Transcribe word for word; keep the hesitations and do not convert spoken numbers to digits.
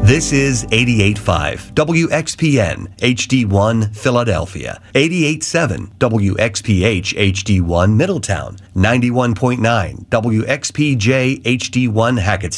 This is eighty-eight point five W X P N H D one Philadelphia, eighty-eight point seven W X P H H D one Middletown, ninety-one point nine W X P J H D one Hackettstown.